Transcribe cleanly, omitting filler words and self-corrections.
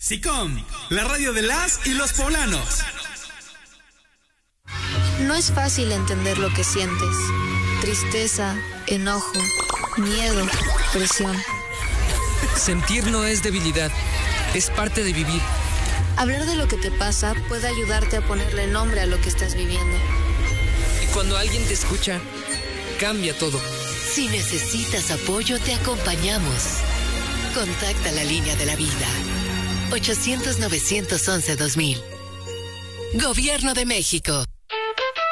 SICOM, la radio de las y los poblanos. No es fácil entender lo que sientes. Tristeza, enojo, miedo, presión. Sentir no es debilidad, es parte de vivir. Hablar de lo que te pasa puede ayudarte a ponerle nombre a lo que estás viviendo. Y cuando alguien te escucha, cambia todo. Si necesitas apoyo, te acompañamos. Contacta la línea de la vida. 800-911-2000. Gobierno de México.